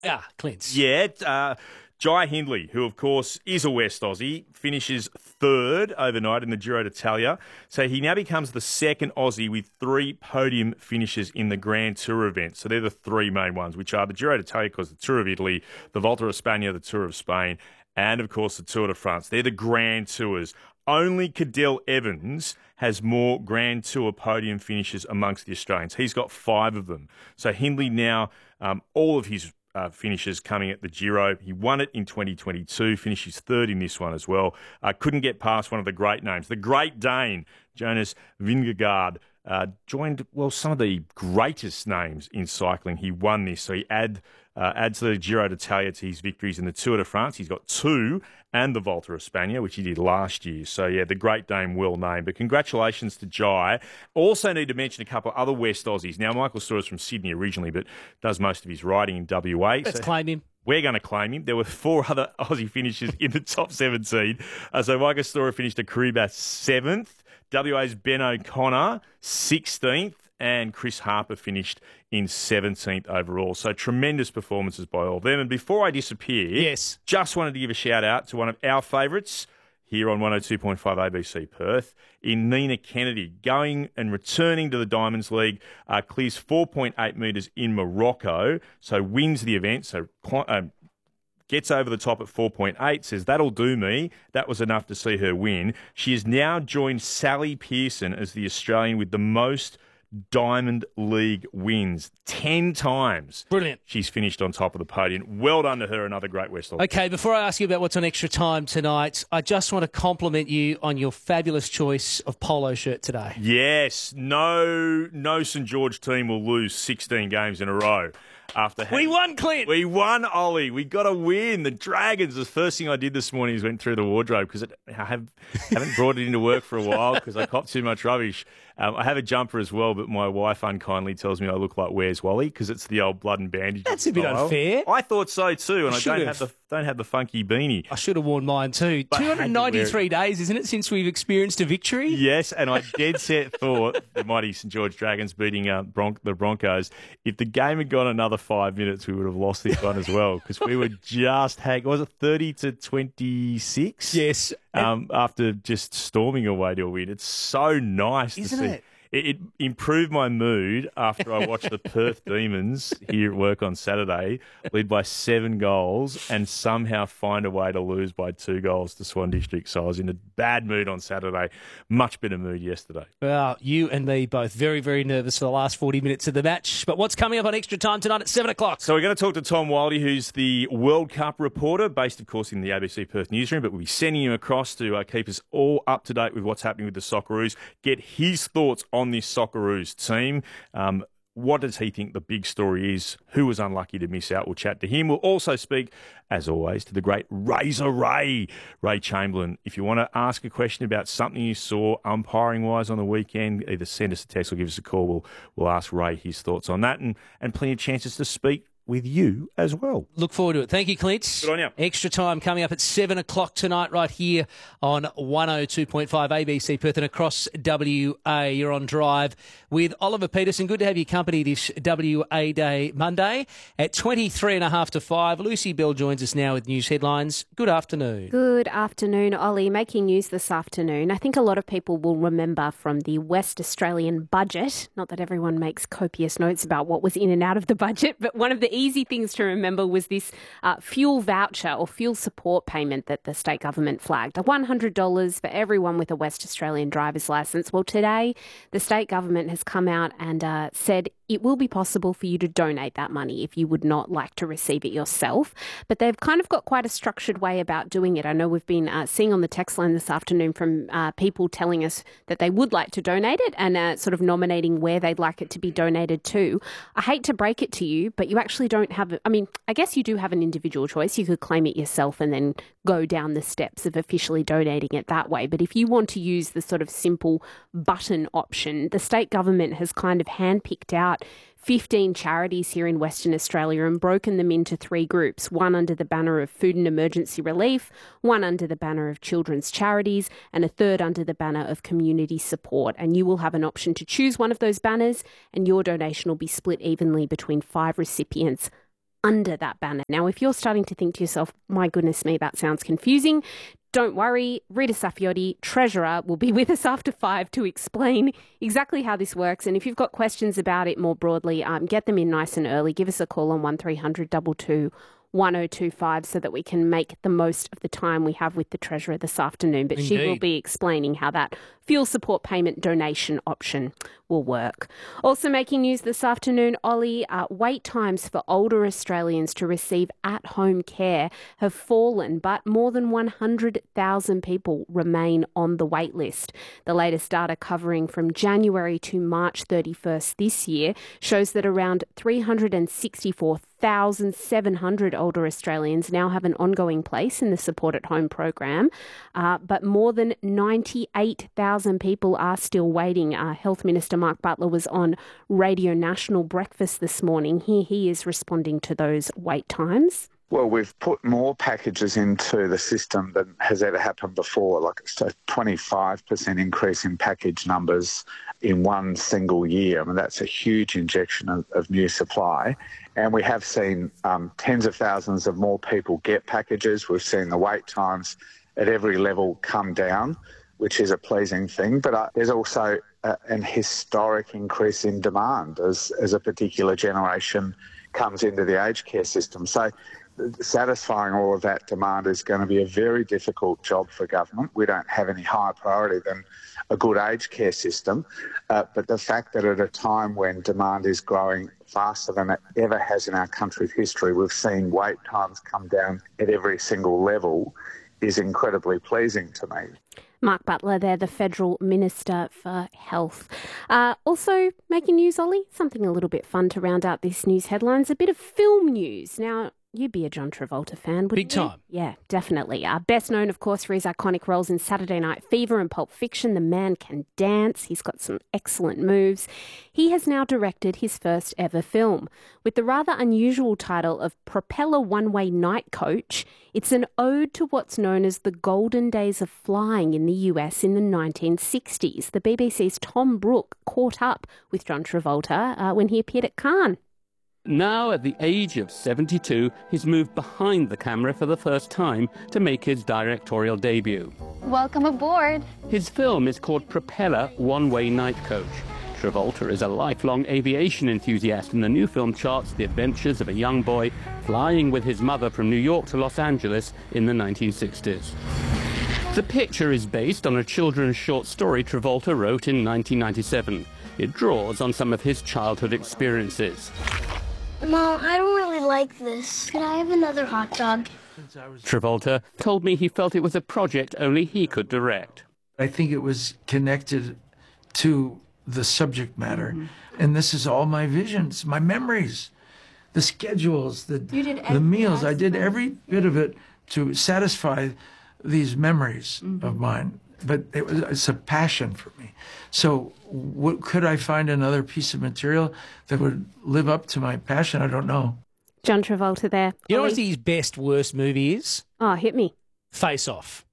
Clint's. Yeah, Jai Hindley, who of course is a West Aussie, finishes third overnight in the Giro d'Italia. So he now becomes the second Aussie with 3 podium finishes in the Grand Tour event. So they're the 3 main ones, which are the Giro d'Italia, of course, the Tour of Italy, the Volta a España, the Tour of Spain, and of course the Tour de France. They're the Grand Tours. Only Cadel Evans has more Grand Tour podium finishes amongst the Australians. He's got 5 of them. So Hindley now, all of his finishes coming at the Giro. He won it in 2022, finishes third in this one as well. Couldn't get past one of the great names. The Great Dane, Jonas Vingegaard, joined, some of the greatest names in cycling. He won this, so he adds the Giro d'Italia to his victories in the Tour de France. He's got 2 and the Volta a España, which he did last year. So, yeah, the Great Dane, well named. But congratulations to Jai. Also need to mention a couple of other West Aussies. Now, Michael Storer is from Sydney originally, but does most of his riding in WA. Let's claim him. We're going to claim him. There were 4 other Aussie finishes in the top 17. So Michael Storer finished a Kiribati 7th. WA's Ben O'Connor, 16th. And Chris Harper finished in 17th overall. So tremendous performances by all of them. And before I disappear, just wanted to give a shout out to one of our favourites here on 102.5 ABC Perth, in Nina Kennedy, going and returning to the Diamonds League, clears 4.8 metres in Morocco, so wins the event, so gets over the top at 4.8, says, that'll do me. That was enough to see her win. She has now joined Sally Pearson as the Australian with the most Diamond League wins. 10 times. Brilliant. She's finished on top of the podium. Well done to her, another great West Aussie. Okay, before I ask you about what's on Extra Time tonight, I just want to compliment you on your fabulous choice of polo shirt today. Yes, no St George team will lose 16 games in a row. We won, Clint. We won, Ollie. We got a win. The Dragons. The first thing I did this morning is went through the wardrobe because I haven't brought it into work for a while because I copped too much rubbish. I have a jumper as well, but my wife unkindly tells me I look like Where's Wally because it's the old blood and bandage. That's a bit unfair. I thought so too, and I don't have the funky beanie. I should have worn mine too. But 293 days, isn't it, since we've experienced a victory? Yes, and I dead set thought the mighty St George Dragons beating the Broncos. If the game had gone another 5 minutes, we would have lost this one as well because we were just was it 30-26? Yes. After just storming away to a win. It's so nice to see. Isn't it? It improved my mood after I watched the Perth Demons here at work on Saturday lead by 7 goals and somehow find a way to lose by 2 goals to Swan District. So I was in a bad mood on Saturday, much better mood yesterday. Well, you and me both very, very nervous for the last 40 minutes of the match. But what's coming up on Extra Time tonight at 7 o'clock? So we're going to talk to Tom Wildey, who's the World Cup reporter, based, of course, in the ABC Perth newsroom, but we'll be sending him across to keep us all up to date with what's happening with the Socceroos, get his thoughts on this Socceroos team. What does he think the big story is? Who was unlucky to miss out? We'll chat to him. We'll also speak, as always, to the great Razor Ray Chamberlain. If you want to ask a question about something you saw umpiring-wise on the weekend, either send us a text or give us a call. We'll ask Ray his thoughts on that and plenty of chances to speak with you as well. Look forward to it. Thank you, Clint. Good on you. Extra Time coming up at 7 o'clock tonight right here on 102.5 ABC Perth and across WA. You're on Drive with Oliver Peterson. Good to have your company this WA Day Monday at 5:23 to. Lucy Bell joins us now with news headlines. Good afternoon. Good afternoon, Ollie. Making news this afternoon. I think a lot of people will remember from the West Australian budget, not that everyone makes copious notes about what was in and out of the budget, but one of the easy things to remember was this fuel voucher or fuel support payment that the state government flagged. $100 for everyone with a West Australian driver's licence. Well, today the state government has come out and said it will be possible for you to donate that money if you would not like to receive it yourself. But they've kind of got quite a structured way about doing it. I know we've been seeing on the text line this afternoon from people telling us that they would like to donate it and sort of nominating where they'd like it to be donated to. I hate to break it to you, but you actually don't have I mean, I guess you do have an individual choice. You could claim it yourself and then go down the steps of officially donating it that way. But if you want to use the sort of simple button option, the state government has kind of handpicked out 15 charities here in Western Australia and broken them into 3 groups, one under the banner of food and emergency relief, one under the banner of children's charities, and a third under the banner of community support. And you will have an option to choose one of those banners and your donation will be split evenly between 5 recipients under that banner. Now, if you're starting to think to yourself, my goodness me, that sounds confusing, don't worry. Rita Saffioti, Treasurer, will be with us after 5 to explain exactly how this works. And if you've got questions about it more broadly, get them in nice and early. Give us a call on 1300 22 1025 so that we can make the most of the time we have with the Treasurer this afternoon. But Indeed. she will be explaining how that fuel support payment donation option will work. Also making news this afternoon, Ollie, wait times for older Australians to receive at-home care have fallen, but more than 100,000 people remain on the wait list. The latest data covering from January to March 31st this year shows that around 364,700 older Australians now have an ongoing place in the Support at Home program, but more than 98,000 people are still waiting. Health Minister Mark Butler was on Radio National Breakfast this morning. Here he is responding to those wait times. Well, we've put more packages into the system than has ever happened before, like it's a 25% increase in package numbers in one single year. I mean, that's a huge injection of new supply. And we have seen tens of thousands of more people get packages. We've seen the wait times at every level come down, which is a pleasing thing. But there's also an historic increase in demand as a particular generation comes into the aged care system. So satisfying all of that demand is going to be a very difficult job for government. We don't have any higher priority than a good aged care system. But the fact that at a time when demand is growing faster than it ever has in our country's history, we've seen wait times come down at every single level is incredibly pleasing to me. Mark Butler there, the Federal Minister for Health. Also making news, Ollie, something a little bit fun to round out this news headlines, a bit of film news. Now, you'd be a John Travolta fan, wouldn't you? Big time. Yeah, definitely. Best known, of course, for his iconic roles in Saturday Night Fever and Pulp Fiction. The man can dance. He's got some excellent moves. He has now directed his first ever film with the rather unusual title of Propeller One-Way Night Coach. It's an ode to what's known as the golden days of flying in the US in the 1960s. The BBC's Tom Brooke caught up with John Travolta when he appeared at Cannes. Now, at the age of 72, he's moved behind the camera for the first time to make his directorial debut. Welcome aboard. His film is called Propeller One-Way Night Coach. Travolta is a lifelong aviation enthusiast, and the new film charts the adventures of a young boy flying with his mother from New York to Los Angeles in the 1960s. The picture is based on a children's short story Travolta wrote in 1997. It draws on some of his childhood experiences. Mom, I don't really like this. Could I have another hot dog? Travolta told me he felt it was a project only he could direct. I think it was connected to the subject matter. And this is all my visions, my memories, the schedules, the meals. I did every bit of it to satisfy these memories of mine. But it's a passion for me. So could I find another piece of material that would live up to my passion? I don't know. John Travolta there. You know what his best, worst movie is? Oh, hit me. Face Off.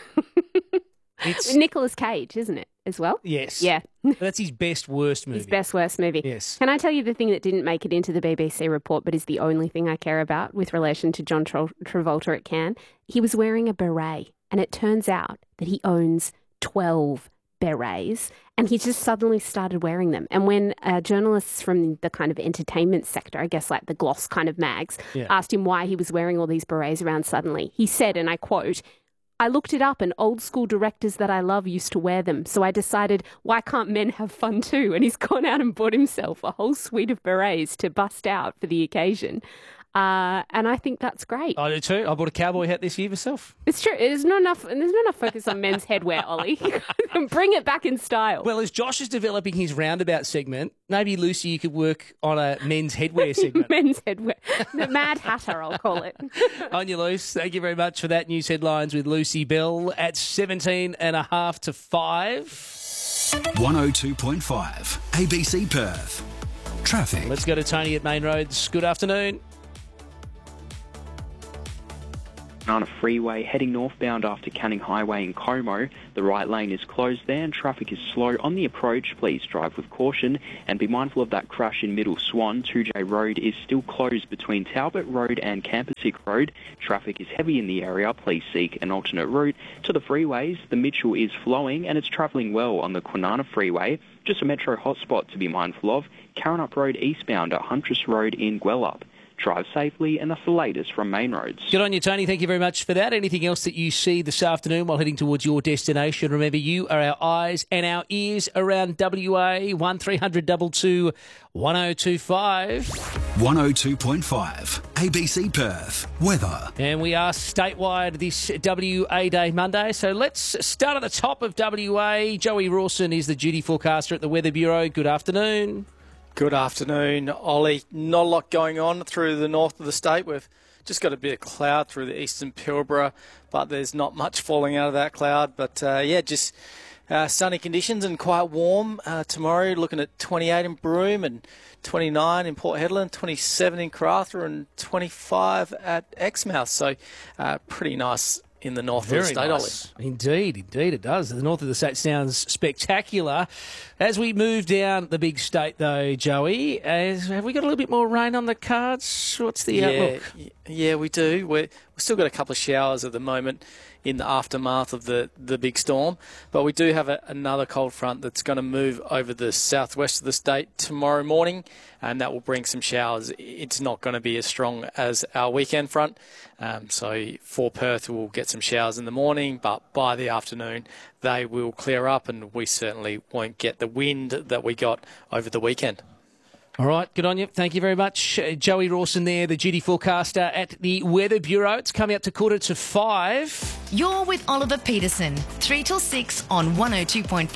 It's Nicolas Cage, isn't it, as well? Yes. Yeah. That's his best, worst movie. His best, worst movie. Yes. Can I tell you the thing that didn't make it into the BBC report but is the only thing I care about with relation to John Travolta at Cannes? He was wearing a beret, and it turns out that he owns 12 berets, and he just suddenly started wearing them. And when journalists from the kind of entertainment sector, I guess like the Gloss kind of mags, asked him why he was wearing all these berets around suddenly, he said, and I quote, "I looked it up and old school directors that I love used to wear them. So I decided, why can't men have fun too?" And he's gone out and bought himself a whole suite of berets to bust out for the occasion. And I think that's great. I do too. I bought a cowboy hat this year myself. It's true. There's not enough focus on men's headwear, Ollie. Bring it back in style. Well, as Josh is developing his roundabout segment, maybe, Lucy, you could work on a men's headwear segment. Men's headwear. The Mad Hatter, I'll call it. On you, Luce. Thank you very much for that. News headlines with Lucy Bell at 17.5 to 5. 102.5 ABC Perth. Traffic. Let's go to Tony at Main Roads. Good afternoon. Kwinana Freeway heading northbound after Canning Highway in Como. The right lane is closed there and traffic is slow on the approach. Please drive with caution and be mindful of that crash in Middle Swan. 2J Road is still closed between Talbot Road and Campasick Road. Traffic is heavy in the area. Please seek an alternate route to the freeways. The Mitchell is flowing and it's travelling well on the Kwinana Freeway. Just a metro hotspot to be mindful of. Karrinyup Road eastbound at Huntress Road in Gwelup. Drive safely, and that's the latest from Main Roads. Good on you, Tony. Thank you very much for that. Anything else that you see this afternoon while heading towards your destination? Remember, you are our eyes and our ears around WA. 1300 22 1025. 102.5 ABC Perth. Weather. And we are statewide this WA Day Monday. So let's start at the top of WA. Joey Rawson is the duty forecaster at the Weather Bureau. Good afternoon. Good afternoon, Ollie. Not a lot going on through the north of the state. We've just got a bit of cloud through the eastern Pilbara, but there's not much falling out of that cloud. But, just sunny conditions and quite warm tomorrow, looking at 28 in Broome and 29 in Port Hedland, 27 in Karratha and 25 at Exmouth. So pretty nice in the north of the state, nice. Ollie. Indeed it does. The north of the state sounds spectacular. As we move down the big state, though, Joey, have we got a little bit more rain on the cards? What's the outlook? Yeah, we do. We've still got a couple of showers at the moment in the aftermath of the big storm, but we do have another cold front that's going to move over the southwest of the state tomorrow morning, and that will bring some showers. It's not going to be as strong as our weekend front, so for Perth we'll get some showers in the morning, but by the afternoon they will clear up, and we certainly won't get the wind that we got over the weekend. All right, good on you. Thank you very much. Joey Rawson there, the duty forecaster at the Weather Bureau. It's coming up to 5:15. You're with Oliver Peterson, 3 till 6 on 102.5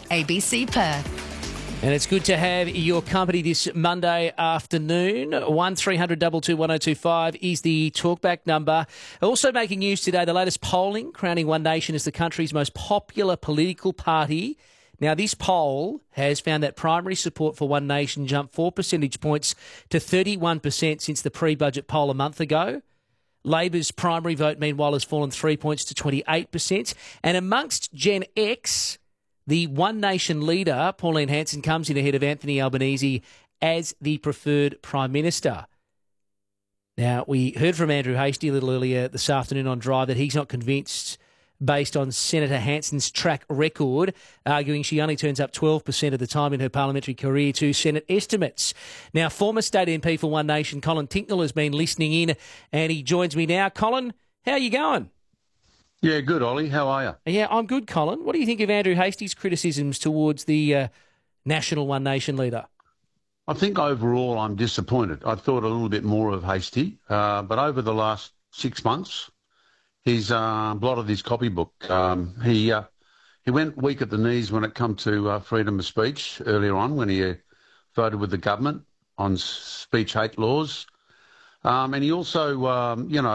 ABC Perth. And it's good to have your company this Monday afternoon. 1300 22 1025 is the talkback number. Also making news today, the latest polling crowning One Nation as the country's most popular political party. Now, this poll has found that primary support for One Nation jumped 4 percentage points to 31% since the pre-budget poll a month ago. Labor's primary vote, meanwhile, has fallen 3 points to 28%. And amongst Gen X, the One Nation leader, Pauline Hanson, comes in ahead of Anthony Albanese as the preferred Prime Minister. Now, we heard from Andrew Hastie a little earlier this afternoon on Drive that he's not convinced based on Senator Hanson's track record, arguing she only turns up 12% of the time in her parliamentary career to Senate estimates. Now, former state MP for One Nation, Colin Tinknell, has been listening in, and he joins me now. Colin, how are you going? Yeah, good, Ollie. How are you? Yeah, I'm good, Colin. What do you think of Andrew Hastie's criticisms towards the national One Nation leader? I think overall I'm disappointed. I thought a little bit more of Hastie, but over the last 6 months, he's blotted his copybook. He went weak at the knees when it come to freedom of speech earlier on when he voted with the government on speech hate laws. And he also,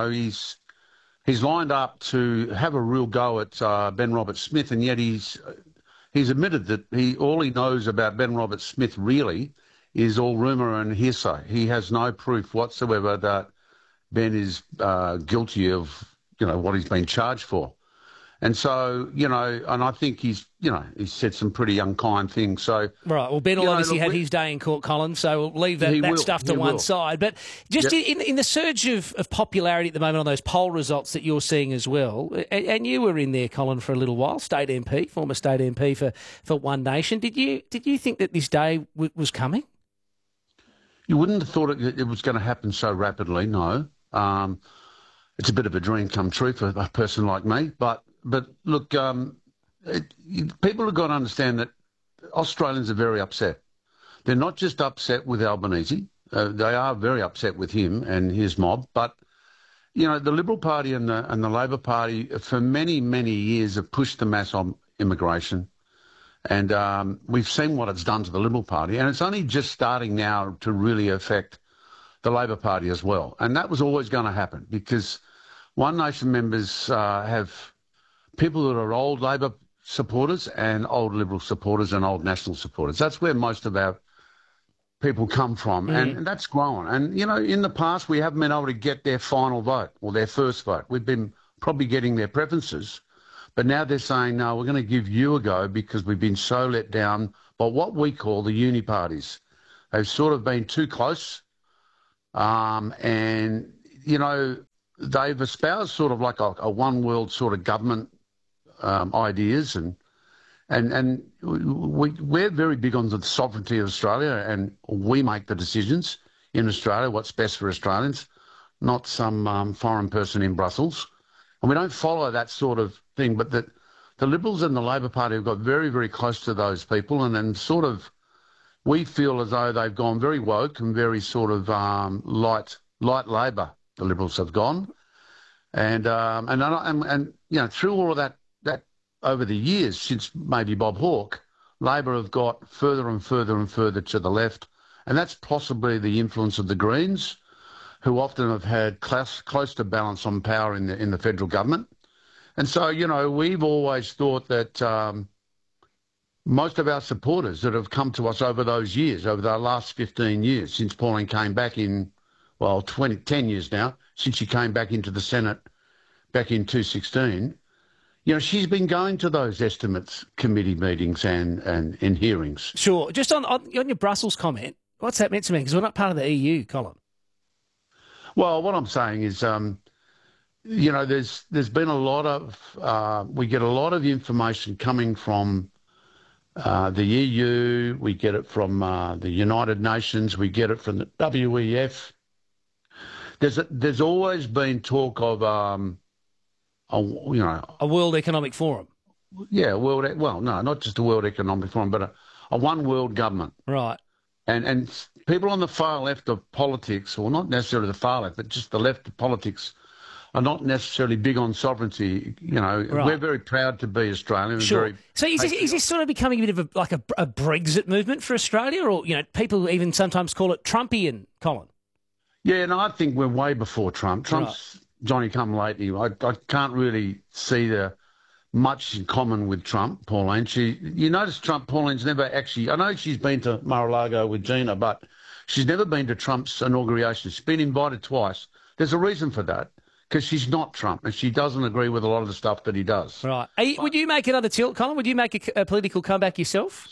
he's lined up to have a real go at Ben Roberts-Smith, and yet he's admitted that all he knows about Ben Roberts-Smith really is all rumour and hearsay. He has no proof whatsoever that Ben is guilty of what he's been charged for. And so, and I think he's said some pretty unkind things. So, right. Well, Ben will obviously have his day in court, Colin, so we'll leave that stuff to one side. But just in the surge of popularity at the moment on those poll results that you're seeing as well, and you were in there, Colin, for a little while, state MP, former state MP for One Nation. Did you think that this day was coming? You wouldn't have thought it was going to happen so rapidly, no. It's a bit of a dream come true for a person like me. But look, people have got to understand that Australians are very upset. They're not just upset with Albanese. They are very upset with him and his mob. But, the Liberal Party and the Labor Party for many, many years have pushed the mass on immigration. And we've seen what it's done to the Liberal Party. And it's only just starting now to really affect the Labor Party as well. And that was always going to happen because One Nation members have people that are old Labor supporters and old Liberal supporters and old National supporters. That's where most of our people come from, and that's growing. And, you know, in the past, we haven't been able to get their final vote or their first vote. We've been probably getting their preferences, but now they're saying, no, we're going to give you a go because we've been so let down by what we call the uni parties. They've sort of been too close, and, you know, they've espoused sort of like a one world sort of government ideas, and we're very big on the sovereignty of Australia, and we make the decisions in Australia, what's best for Australians, not some foreign person in Brussels. And we don't follow that sort of thing, but the Liberals and the Labor Party have got very, very close to those people, and then sort of we feel as though they've gone very woke and very sort of light Labor, the Liberals have gone. And you know, through all of that over the years, since maybe Bob Hawke, Labor have got further and further and further to the left, and that's possibly the influence of the Greens, who often have had close to balance on power in the federal government. And so, you know, we've always thought that most of our supporters that have come to us over those years, over the last 15 years, since Pauline came back in, well, 10 years now, since she came back into the Senate back in 2016, you know, she's been going to those estimates committee meetings and hearings. Sure. Just on your Brussels comment, what's that meant to me? Because we're not part of the EU, Colin. Well, what I'm saying is, you know, there's been a lot of, we get a lot of information coming from the EU, we get it from the United Nations, we get it from the WEF. There's always been talk of, a World Economic Forum. Yeah, well, no, not just a World Economic Forum, but a one world government. Right. And people on the far left of politics, or not necessarily the far left, but just the left of politics, are not necessarily big on sovereignty. You know, Right. We're very proud to be Australian. Sure. So is this sort of becoming a bit of a Brexit movement for Australia? Or, you know, people even sometimes call it Trumpian, Colin? Yeah, and I think we're way before Trump. Trump's Johnny come lately. I can't really see much in common with Trump, Pauline. You notice Pauline's never actually, I know she's been to Mar-a-Lago with Gina, but she's never been to Trump's inauguration. She's been invited twice. There's a reason for that, because she's not Trump, and she doesn't agree with a lot of the stuff that he does. Right. Would you make another tilt, Colin? Would you make a political comeback yourself?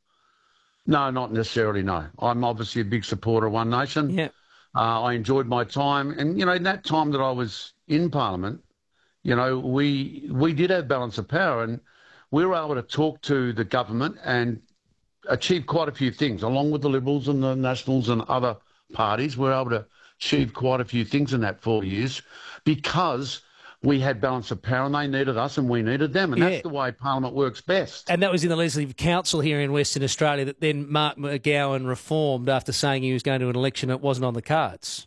No, not necessarily, no. I'm obviously a big supporter of One Nation. Yeah. I enjoyed my time. And, you know, in that time that I was in Parliament, you know, we did have balance of power, and we were able to talk to the government and achieve quite a few things, along with the Liberals and the Nationals and other parties. We were able to achieve quite a few things in that 4 years because we had balance of power, and they needed us and we needed them. And that's the way Parliament works best. And that was in the Legislative Council here in Western Australia that then Mark McGowan reformed after saying he was going to an election that wasn't on the cards.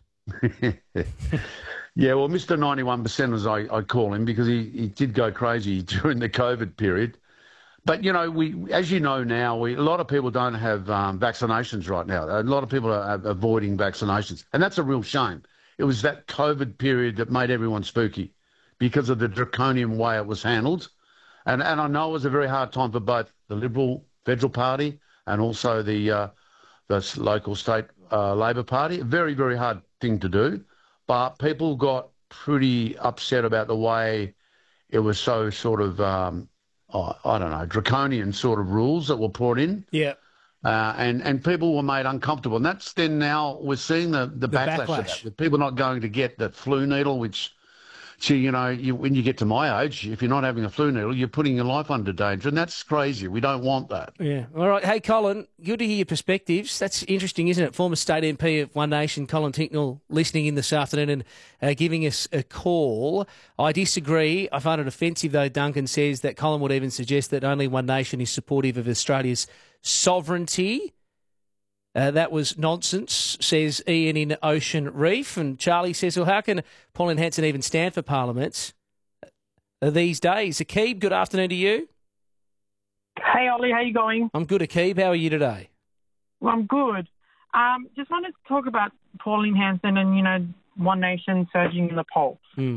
Yeah, well, Mr. 91%, as I call him, because he did go crazy during the COVID period. But, you know, as you know now, a lot of people don't have vaccinations right now. A lot of people are avoiding vaccinations. And that's a real shame. It was that COVID period that made everyone spooky because of the draconian way it was handled. And I know it was a very hard time for both the Liberal Federal Party and also the local state Labor Party. A very, very hard thing to do. But people got pretty upset about the way it was so sort of, I don't know, draconian sort of rules that were put in. Yeah. And people were made uncomfortable. And that's then now we're seeing the backlash of that, with people not going to get the flu needle, which, you know, when you get to my age, if you're not having a flu needle, you're putting your life under danger, and that's crazy. We don't want that. Yeah. All right. Hey, Colin, good to hear your perspectives. That's interesting, isn't it? Former State MP of One Nation, Colin Tinknell, listening in this afternoon and giving us a call. I disagree. I find it offensive, though. Duncan says that Colin would even suggest that only One Nation is supportive of Australia's sovereignty. That was nonsense, says Ian in Ocean Reef. And Charlie says, well, how can Pauline Hanson even stand for Parliament these days? Akib, good afternoon to you. Hey, Ollie, how you going? I'm good, Akib. How are you today? Well, I'm good. Just wanted to talk about Pauline Hanson and, you know, One Nation surging in the polls.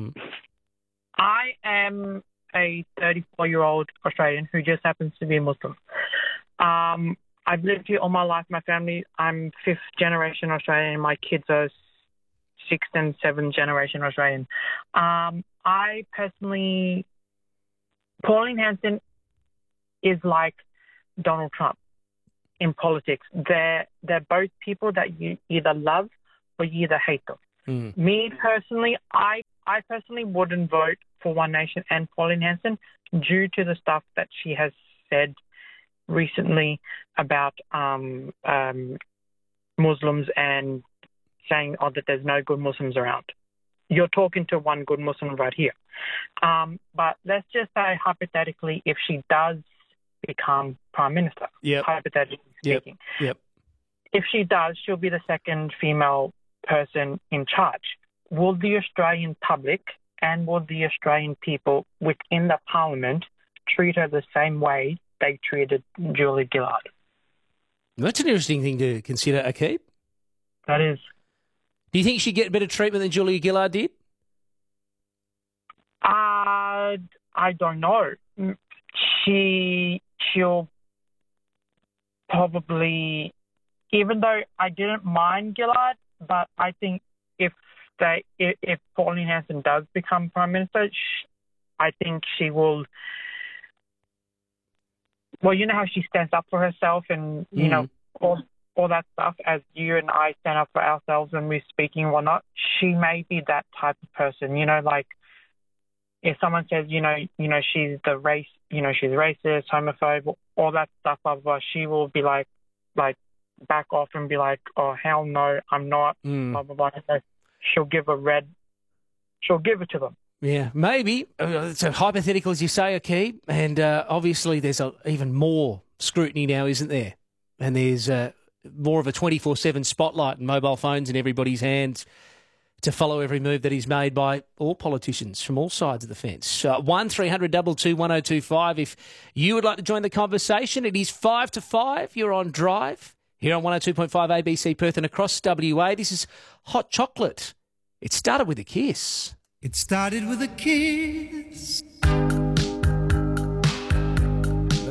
I am a 34-year-old Australian who just happens to be a Muslim. I've lived here all my life. My family, I'm 5th generation Australian. My kids are 6th and 7th generation Australian. I personally, Pauline Hanson is like Donald Trump in politics. They're both people that you either love or you either hate them. Me personally, I personally wouldn't vote for One Nation and Pauline Hanson due to the stuff that she has said recently about Muslims and saying that there's no good Muslims around. You're talking to one good Muslim right here. But let's just say hypothetically, if she does become Prime Minister, hypothetically speaking, if she does, she'll be the second female person in charge. Will the Australian public and will the Australian people within the Parliament treat her the same way they treated Julia Gillard? That's an interesting thing to consider, Akib. That is. Do you think she'd get better treatment than Julia Gillard did? I don't know. She'll probably, even though I didn't mind Gillard, but I think if Pauline Hanson does become Prime Minister, I think she will. Well, you know how she stands up for herself, and you know all that stuff. As you and I stand up for ourselves when we're speaking and whatnot, she may be that type of person. You know, like if someone says, you know, she's the race, she's racist, homophobe, all that stuff, blah, blah, blah, she will be like back off and be like, oh hell no, I'm not, blah blah blah. She'll give it to them. Yeah, maybe. It's a hypothetical, as you say, Akib, and obviously there's even more scrutiny now, isn't there? And there's more of a 24/7 spotlight and mobile phones in everybody's hands to follow every move that is made by all politicians from all sides of the fence. 1300 22 1025. If you would like to join the conversation, it is 5 to 5. You're on Drive here on 102.5 ABC Perth and across WA. This is Hot Chocolate. It started with a kiss. It started with a kiss.